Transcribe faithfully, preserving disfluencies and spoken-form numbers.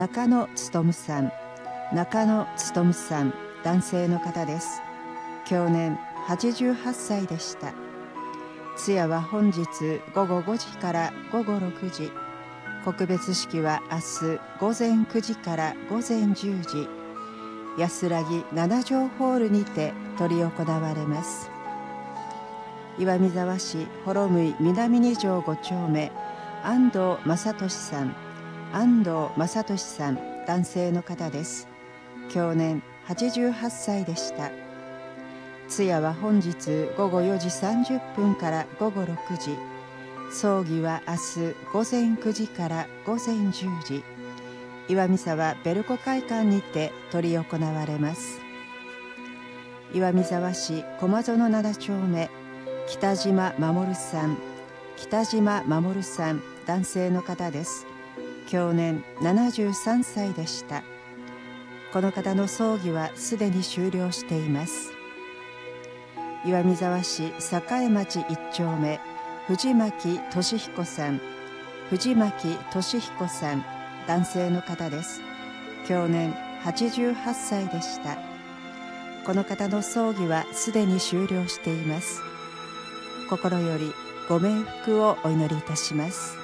中野勉さん、中野勉さん、男性の方です。享年はちじゅうはっさいでした。通夜は本日ごごごじからごごろくじ、告別式は明日ごぜんくじからごぜんじゅうじ、安らぎ七条ホールにて執り行われます。岩見沢市幌向南二条ご丁目、安藤正俊さん、安藤正俊さん、男性の方です。享年はちじゅうはっさいでした。通夜は本日ごごよじさんじゅっぷんからごごろくじ、葬儀は明日ごぜんくじからごぜんじゅうじ、岩見沢ベルコ会館にて執り行われます。岩見沢市駒園七丁目、北島守さん、北島守さん、男性の方です。享年ななじゅうさんさいでした。この方の葬儀はすでに終了しています。岩見沢市栄町一丁目、藤巻俊彦さん、藤巻俊彦さん、男性の方です。享年はちじゅうはっさいでした。この方の葬儀はすでに終了しています。心よりご冥福をお祈りいたします。